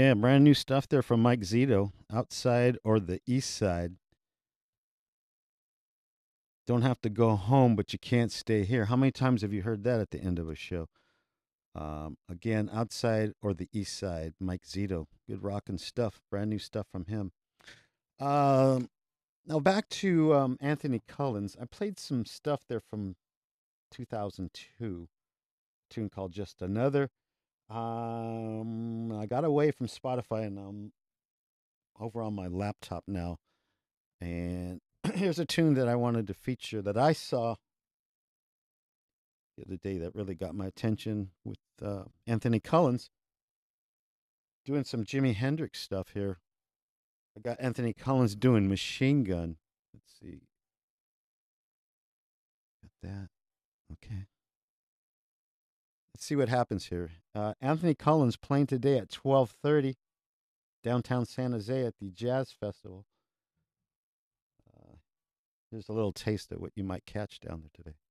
Yeah, brand new stuff there from Mike Zito. Outside or the East Side. Don't have to go home, but you can't stay here. How many times have you heard that at the end of a show? Again, Outside or the East Side. Mike Zito. Good rockin' stuff. Brand new stuff from him. Um, Now back to Anthony Collins. I played some stuff there from 2002. A tune called Just Another. I got away from Spotify and I'm over on my laptop now. And here's a tune that I wanted to feature that I saw the other day that really got my attention with Anthony Collins doing some Jimi Hendrix stuff here. I got Anthony Collins doing Machine Gun. Let's see. Got that. Okay. Let's see what happens here. Anthony Collins playing today at 12:30 downtown San Jose at the Jazz Festival. Uh, Here's a little taste of what you might catch down there today.